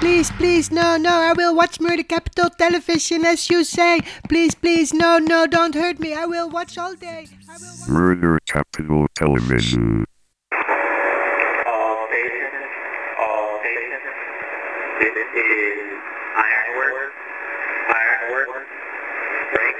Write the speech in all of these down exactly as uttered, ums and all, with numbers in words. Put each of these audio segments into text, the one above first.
Please, please, no, no, I will watch Murder Capital Television as you say. Please, please, no, no, don't hurt me. I will watch all day. I will watch Murder Capital Television. All stations, all stations. This is Ironwork, Ironwork, break.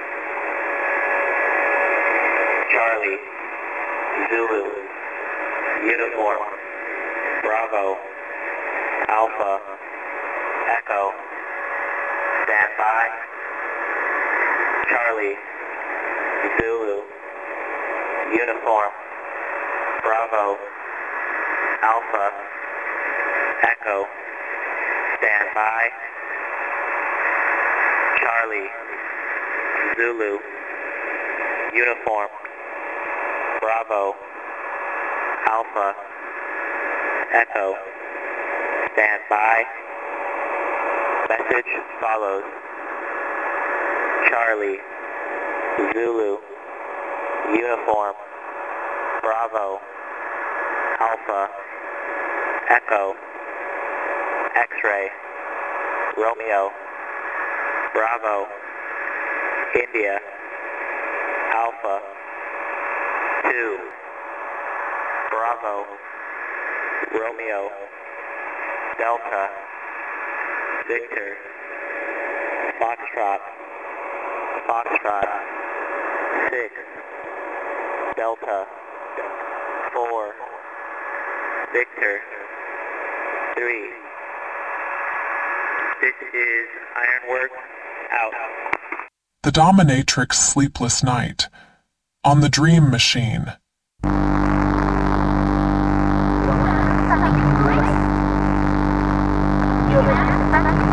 Charlie, Zulu, Uniform, Bravo, Alpha, Echo, stand by. Charlie, Zulu, Uniform, Bravo, Alpha, Echo, stand by. Charlie, Zulu, Uniform, Bravo, Alpha, Echo, stand by. Message follows. Charlie, Zulu, Uniform, Bravo, Alpha, Echo, X-ray, Romeo, Bravo, India, Alpha, two, Bravo, Romeo, Delta, Victor, Foxtrot, Foxtrot, six, Delta, four, Victor, three. This is Ironwork, out. The Dominatrix Sleepless Night. On the Dream Machine.